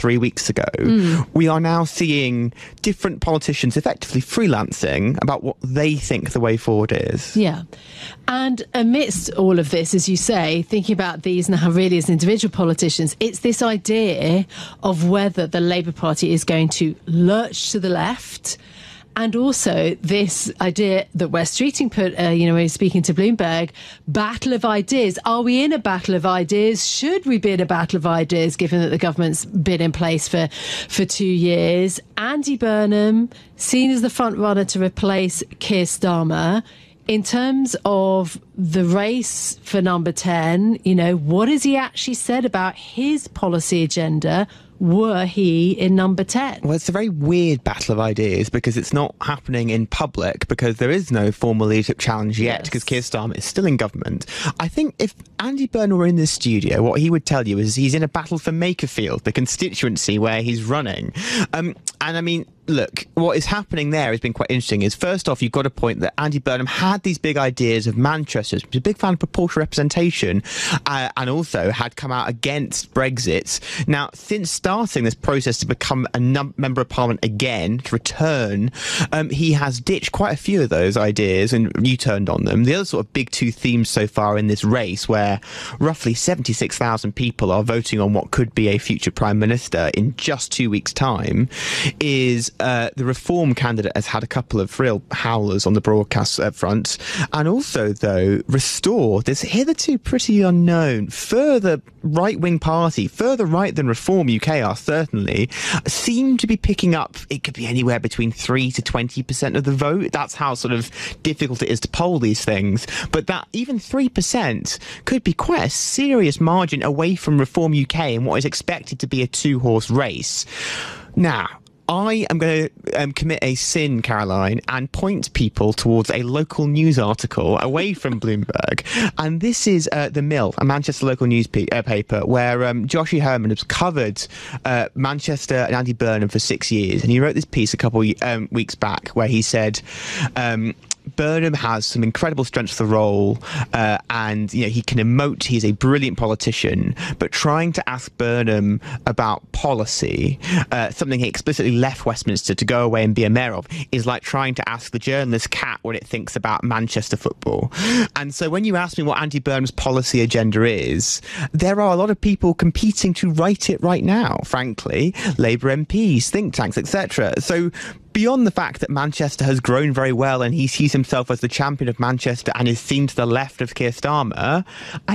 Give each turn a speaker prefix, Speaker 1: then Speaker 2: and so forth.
Speaker 1: 3 weeks ago, we are now seeing different politicians effectively freelancing about what they think the way forward is.
Speaker 2: Yeah. And amidst all of this, as you say, thinking about these now really as individual politicians, it's this idea of whether the Labour Party is going to lurch to the left. And also this idea that Wes Streeting put, when he was speaking to Bloomberg, battle of ideas. Are we in a battle of ideas? Should we be in a battle of ideas, given that the government's been in place for 2 years? Andy Burnham, seen as the front runner to replace Keir Starmer. In terms of the race for number 10, what has he actually said about his policy agenda were he in number 10?
Speaker 1: Well, it's a very weird battle of ideas because it's not happening in public because there is no formal leadership challenge yet because Keir Starmer is still in government. I think if Andy Burnham were in this studio, what he would tell you is he's in a battle for Makerfield, the constituency where he's running. And I mean, look, what is happening there has been quite interesting is, first off, you've got a point that Andy Burnham had these big ideas of Manchester. He was a big fan of proportional representation and also had come out against Brexit. Now, since starting this process to become a member of Parliament again, to return, he has ditched quite a few of those ideas and U-turned on them. The other sort of big two themes so far in this race, where roughly 76,000 people are voting on what could be a future Prime Minister in just 2 weeks' time, is the Reform candidate has had a couple of real howlers on the broadcast front. And also, though, Restore, this hitherto pretty unknown, further right-wing party, further right than Reform UK are certainly, seem to be picking up, it could be anywhere between 3 to 20% of the vote. That's how sort of difficult it is to poll these things. But that even 3% could be quite a serious margin away from Reform UK in what is expected to be a two-horse race. Now, I am going to commit a sin, Caroline, and point people towards a local news article away from Bloomberg. And this is The Mill, a Manchester local news paper, where Joshie Herman has covered Manchester and Andy Burnham for 6 years. And he wrote this piece a couple weeks back where he said Burnham has some incredible strengths for the role, and he can emote. He's a brilliant politician, but trying to ask Burnham about policy, something he explicitly left Westminster to go away and be a mayor of, is like trying to ask the journalist cat what it thinks about Manchester football. And so when you ask me what Andy Burnham's policy agenda is, there are a lot of people competing to write it right now, frankly. Labour MPs, think tanks, etc. So beyond the fact that Manchester has grown very well and he sees himself as the champion of Manchester and is seen to the left of Keir Starmer, I